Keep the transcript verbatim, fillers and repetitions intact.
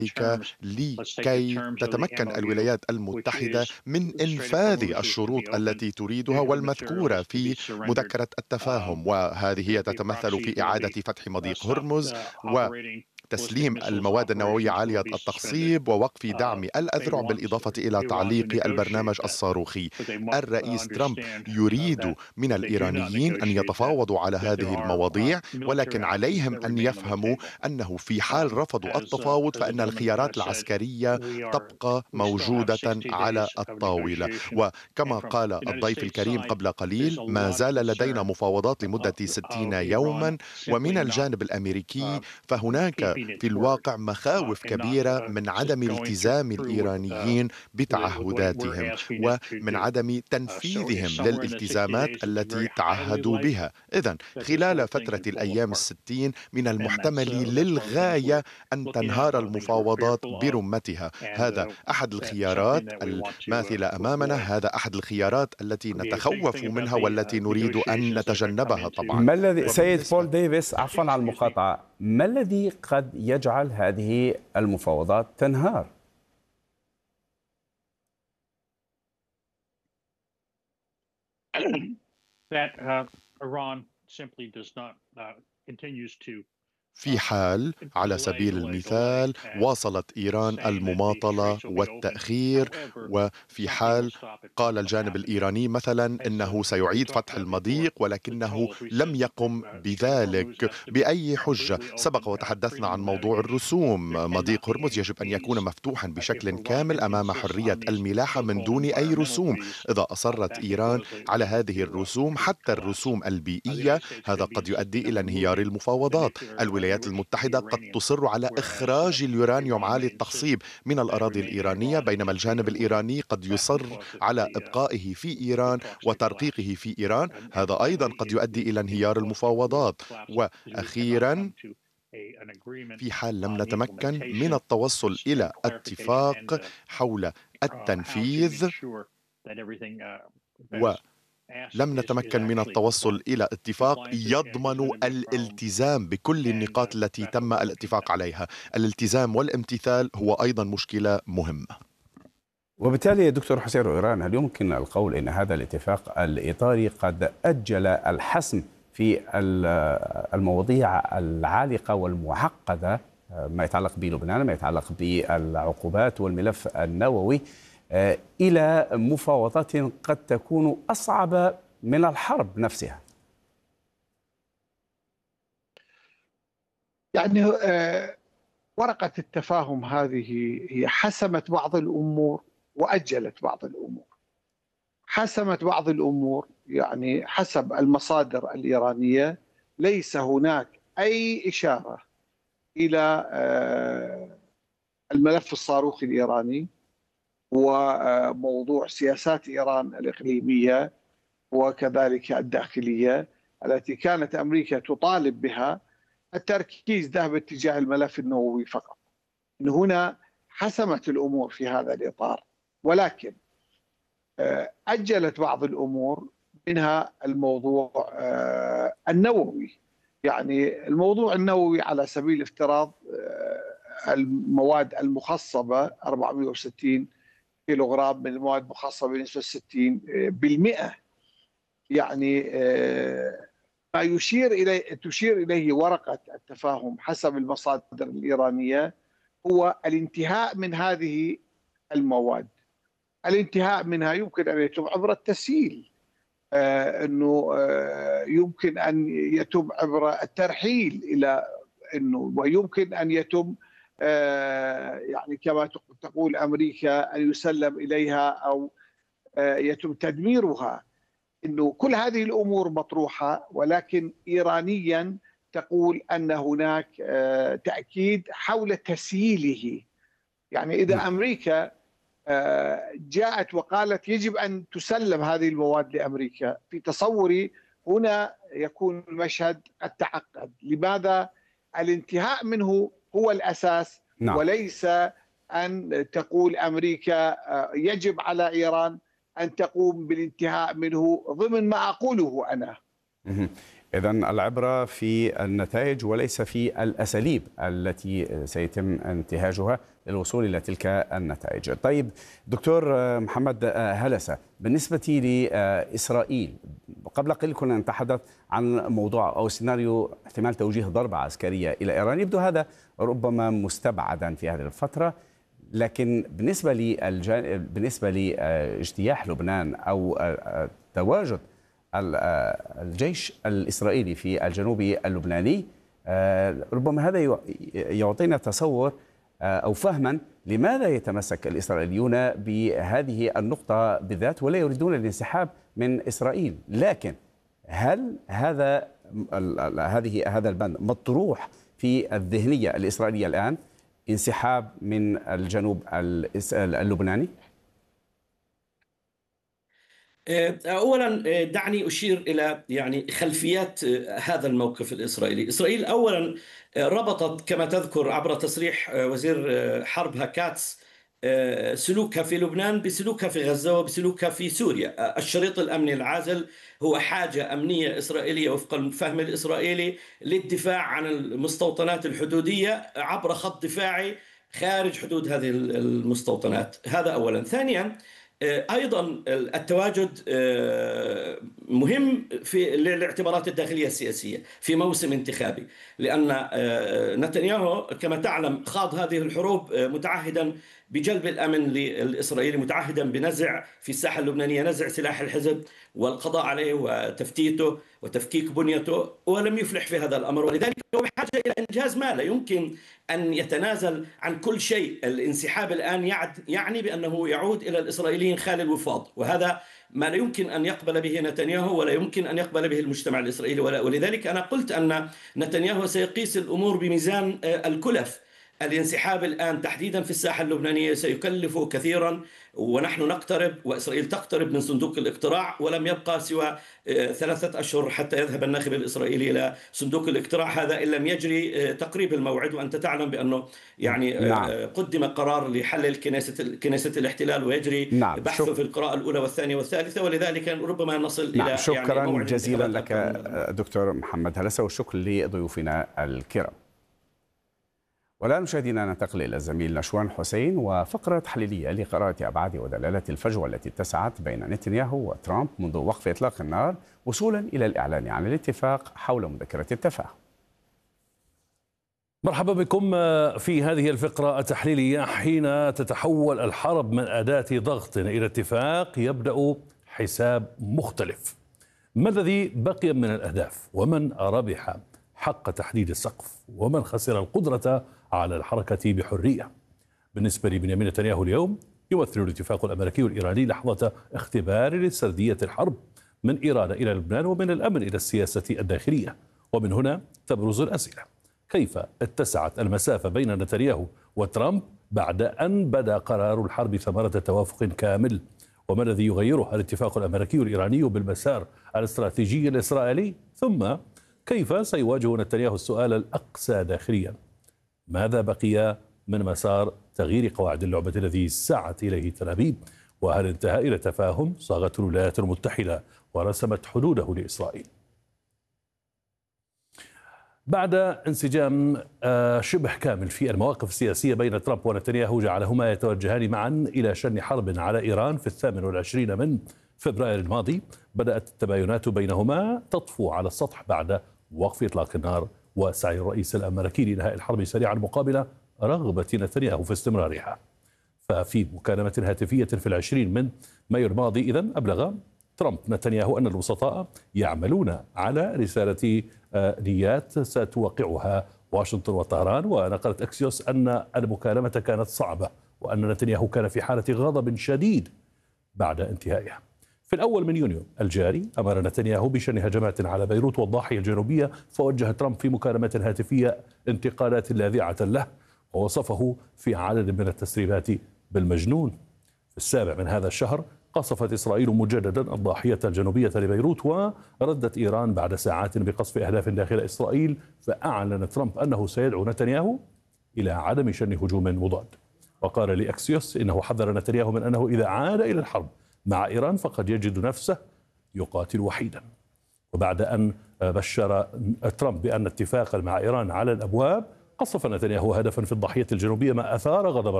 لكي تتمكن الولايات المتحدة من إنفاذ الشروط التي تريدها والمذكورة في مذكرة التفاهم، وهذه هي تتمثل في إعادة فتح مضيق هرمز و تسليم المواد النووية عالية التخصيب ووقف دعم الأذرع، بالإضافة إلى تعليق البرنامج الصاروخي. الرئيس ترامب يريد من الإيرانيين أن يتفاوضوا على هذه المواضيع، ولكن عليهم أن يفهموا أنه في حال رفضوا التفاوض فإن الخيارات العسكرية تبقى موجودة على الطاولة. وكما قال الضيف الكريم قبل قليل، ما زال لدينا مفاوضات لمدة ستين يوما، ومن الجانب الأمريكي فهناك في الواقع مخاوف كبيرة من عدم التزام الإيرانيين بتعهداتهم ومن عدم تنفيذهم للالتزامات التي تعهدوا بها. إذن خلال فترة الأيام الستين من المحتمل للغاية أن تنهار المفاوضات برمتها. هذا أحد الخيارات الماثلة أمامنا، هذا أحد الخيارات التي نتخوف منها والتي نريد أن نتجنبها طبعا. ما الذي سيد بول ديفيس، عفوا على المقاطعة، ما الذي قد يجعل هذه المفاوضات تنهار؟ that uh, Iran simply does not uh, continues to في حال على سبيل المثال واصلت إيران المماطلة والتأخير، وفي حال قال الجانب الإيراني مثلا إنه سيعيد فتح المضيق ولكنه لم يقم بذلك بأي حجة. سبق وتحدثنا عن موضوع الرسوم. مضيق هرمز يجب أن يكون مفتوحا بشكل كامل أمام حرية الملاحة من دون أي رسوم. إذا أصرت إيران على هذه الرسوم، حتى الرسوم البيئية، هذا قد يؤدي إلى انهيار المفاوضات. الولايات المتحدة قد تصر على إخراج اليورانيوم عالي التخصيب من الأراضي الإيرانية، بينما الجانب الإيراني قد يصر على إبقائه في إيران وترقيقه في إيران. هذا أيضا قد يؤدي إلى انهيار المفاوضات. وأخيرا، في حال لم نتمكن من التوصل إلى اتفاق حول التنفيذ و لم نتمكن من التوصل إلى اتفاق يضمن الالتزام بكل النقاط التي تم الاتفاق عليها. الالتزام والامتثال هو أيضا مشكلة مهمة. وبالتالي دكتور حسين رويران، هل يمكن القول أن هذا الاتفاق الإطاري قد أجل الحسم في المواضيع العالقة والمعقدة، ما يتعلق بلبنان، ما يتعلق بالعقوبات والملف النووي، إلى مفاوضات قد تكون أصعب من الحرب نفسها؟ يعني ورقة التفاهم هذه هي حسمت بعض الأمور وأجلت بعض الأمور. حسمت بعض الأمور، يعني حسب المصادر الإيرانية ليس هناك أي إشارة إلى الملف الصاروخي الإيراني وموضوع سياسات إيران الإقليمية وكذلك الداخلية التي كانت أمريكا تطالب بها. التركيز ذهب اتجاه الملف النووي فقط. من هنا حسمت الأمور في هذا الإطار، ولكن أجلت بعض الأمور، منها الموضوع النووي. يعني الموضوع النووي على سبيل الافتراض، المواد المخصبة أربعمئة وستين كيلوغرام من المواد المخصبة بنسبة ستين بالمئة. يعني ما يشير إليه تشير إليه ورقة التفاهم حسب المصادر الإيرانية هو الانتهاء من هذه المواد. الانتهاء منها يمكن أن يتم عبر التسهيل، آه أنه آه يمكن أن يتم عبر الترحيل إلى أنه، ويمكن أن يتم آه يعني كما تقول أمريكا أن يسلم إليها أو آه يتم تدميرها. أنه كل هذه الأمور مطروحة، ولكن إيرانيا تقول أن هناك آه تأكيد حول تسييله. يعني إذا أمريكا جاءت وقالت يجب أن تسلم هذه المواد لأمريكا، في تصوري هنا يكون المشهد قد تعقد. لماذا؟ الانتهاء منه هو الأساس، نعم. وليس أن تقول أمريكا يجب على إيران أن تقوم بالانتهاء منه ضمن ما أقوله أنا. إذن العبرة في النتائج وليس في الأساليب التي سيتم انتهاجها للوصول إلى تلك النتائج. طيب دكتور محمد هلسة، بالنسبة لإسرائيل قبل قليل كنا نتحدث عن موضوع أو سيناريو احتمال توجيه ضربة عسكرية إلى إيران، يبدو هذا ربما مستبعدا في هذه الفترة، لكن بالنسبة للجان... بالنسبة لاجتياح لبنان أو تواجد الجيش الإسرائيلي في الجنوب اللبناني، ربما هذا يعطينا تصور أو فهما لماذا يتمسك الإسرائيليون بهذه النقطة بالذات ولا يريدون الانسحاب من إسرائيل. لكن هل هذا هذه هذا البند مطروح في الذهنية الإسرائيلية الآن، انسحاب من الجنوب اللبناني؟ أولا دعني أشير إلى يعني خلفيات هذا الموقف الإسرائيلي. إسرائيل أولا ربطت كما تذكر عبر تصريح وزير حربها كاتس سلوكها في لبنان بسلوكها في غزة وبسلوكها في سوريا. الشريط الأمني العازل هو حاجة أمنية إسرائيلية وفق الفهم الإسرائيلي للدفاع عن المستوطنات الحدودية عبر خط دفاعي خارج حدود هذه المستوطنات. هذا أولا. ثانيا أيضا التواجد مهم في الاعتبارات الداخلية السياسية في موسم انتخابي، لأن نتنياهو كما تعلم خاض هذه الحروب متعهدا بجلب الأمن للإسرائيلي، متعهدا بنزع في الساحة اللبنانية نزع سلاح الحزب والقضاء عليه وتفتيته وتفكيك بنيته، ولم يفلح في هذا الأمر، ولذلك هو بحاجة إلى إنجاز ما لا يمكن أن يتنازل عن كل شيء. الانسحاب الآن يعني بأنه يعود إلى الإسرائيليين خالي الوفاض، وهذا ما لا يمكن أن يقبل به نتنياهو ولا يمكن أن يقبل به المجتمع الإسرائيلي. ولذلك أنا قلت أن نتنياهو سيقيس الأمور بميزان الكلف. الانسحاب الآن تحديدا في الساحة اللبنانية سيكلف كثيرا، ونحن نقترب وإسرائيل تقترب من صندوق الاقتراع، ولم يبقى سوى ثلاثة أشهر حتى يذهب الناخب الإسرائيلي إلى صندوق الاقتراع، هذا إن لم يجري تقريب الموعد. وأنت تعلم بأنه يعني نعم. قدم قرار لحل كنيسة كنيسة الاحتلال ويجري نعم. بحثه شك... في القراءة الأولى والثانية والثالثة، ولذلك ربما نصل نعم. إلى شكرا يعني موعد جزيلا لك دكتور محمد هلسة، والشكر لضيوفنا الكرام. والآن مشاهدينا ننتقل إلى الزميل نشوان حسين وفقرة تحليلية لقراءة أبعاد ودلالة الفجوة التي اتسعت بين نتنياهو وترامب منذ وقف إطلاق النار وصولا إلى الإعلان عن الاتفاق حول مذكرة التفاهم. مرحبا بكم في هذه الفقرة التحليلية. حين تتحول الحرب من أداة ضغط إلى اتفاق يبدأ حساب مختلف. ما الذي بقي من الأهداف؟ ومن ربح حق تحديد السقف؟ ومن خسر القدرة على الحركة بحرية؟ بالنسبة لبنيامين نتنياهو اليوم يمثل الاتفاق الأمريكي والإيراني لحظة اختبار لسردية الحرب من إيران إلى لبنان ومن الأمن إلى السياسة الداخلية. ومن هنا تبرز الأسئلة: كيف اتسعت المسافة بين نتنياهو وترامب بعد أن بدا قرار الحرب ثمرة توافق كامل؟ وما الذي يغيره الاتفاق الأمريكي والإيراني بالمسار الاستراتيجي الإسرائيلي؟ ثم كيف سيواجه نتنياهو السؤال الأقسى داخليا: ماذا بقي من مسار تغيير قواعد اللعبة الذي سعت إليه تل أبيب؟ وهل انتهى إلى تفاهم صاغته الولايات المتحدة ورسمت حدوده لإسرائيل؟ بعد انسجام شبه كامل في المواقف السياسية بين ترامب ونتنياهو جعلهما يتوجهان معا إلى شن حرب على إيران في الثامن والعشرين من فبراير الماضي، بدأت التباينات بينهما تطفو على السطح بعد وقف إطلاق النار وسعي الرئيس الأمريكي لإنهاء الحرب سريعا مقابل رغبة نتنياهو في استمرارها. ففي مكالمة هاتفية في العشرين من مايو الماضي إذن أبلغ ترامب نتنياهو أن الوسطاء يعملون على رسالة نيات ستوقعها واشنطن وطهران. ونقلت أكسيوس أن المكالمة كانت صعبة وأن نتنياهو كان في حالة غضب شديد بعد انتهائها. في الأول من يونيو الجاري أمر نتنياهو بشن هجمات على بيروت والضاحية الجنوبية، فوجه ترامب في مكالمة هاتفية انتقادات لاذعة له ووصفه في عدد من التسريبات بالمجنون. في السابع من هذا الشهر قصفت إسرائيل مجددا الضاحية الجنوبية لبيروت، وردت إيران بعد ساعات بقصف أهداف داخل إسرائيل، فأعلن ترامب أنه سيدعو نتنياهو إلى عدم شن هجوم مضاد. وقال لأكسيوس إنه حذر نتنياهو من أنه إذا عاد إلى الحرب مع إيران فقد يجد نفسه يقاتل وحيدا. وبعد أن بشر ترامب بأن اتفاقا مع إيران على الأبواب قصف نتنياهو هدفا في الضاحية الجنوبية، ما أثار غضب